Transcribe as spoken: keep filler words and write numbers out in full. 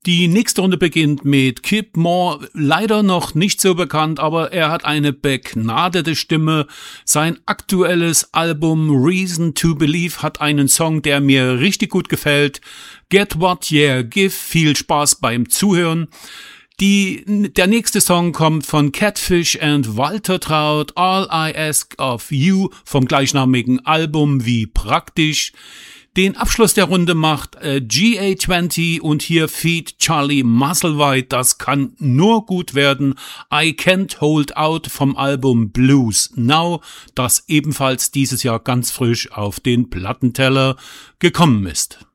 Die nächste Runde beginnt mit Kip Moore, leider noch nicht so bekannt, aber er hat eine begnadete Stimme. Sein aktuelles Album Reason to Believe hat einen Song, der mir richtig gut gefällt. Get What Yeah Give, viel Spaß beim Zuhören. Die, der nächste Song kommt von Catfish and Walter Trout, All I Ask of You, vom gleichnamigen Album Wie praktisch. Den Abschluss der Runde macht äh, G A zwanzig und hier feat Charlie Musselwhite. Das kann nur gut werden. I Can't Hold Out vom Album Blues Now, das ebenfalls dieses Jahr ganz frisch auf den Plattenteller gekommen ist.